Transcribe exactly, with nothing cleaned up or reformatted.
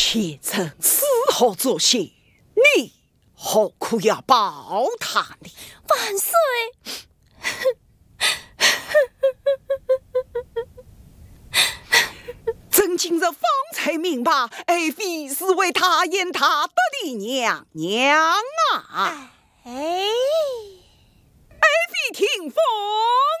天成死后作谢，你何苦要报答呢？ 万岁！ 朕今日方才明白，爱妃是为他言他得的娘娘啊！ 哎， 爱妃听奉。